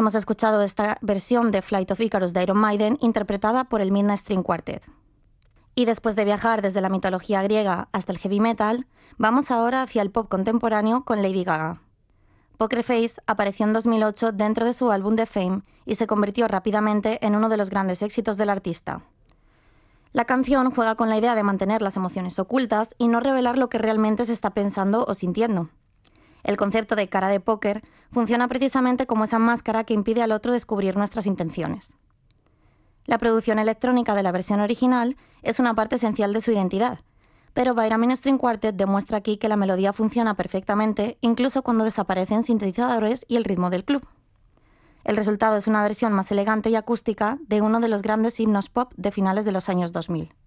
Hemos escuchado esta versión de Flight of Icarus de Iron Maiden interpretada por el Midnight String Quartet. Y después de viajar desde la mitología griega hasta el heavy metal, vamos ahora hacia el pop contemporáneo con Lady Gaga. Poker Face apareció en 2008 dentro de su álbum The Fame y se convirtió rápidamente en uno de los grandes éxitos del artista. La canción juega con la idea de mantener las emociones ocultas y no revelar lo que realmente se está pensando o sintiendo. El concepto de cara de póker funciona precisamente como esa máscara que impide al otro descubrir nuestras intenciones. La producción electrónica de la versión original es una parte esencial de su identidad, pero Byram String Quartet demuestra aquí que la melodía funciona perfectamente incluso cuando desaparecen sintetizadores y el ritmo del club. El resultado es una versión más elegante y acústica de uno de los grandes himnos pop de finales de los años 2000.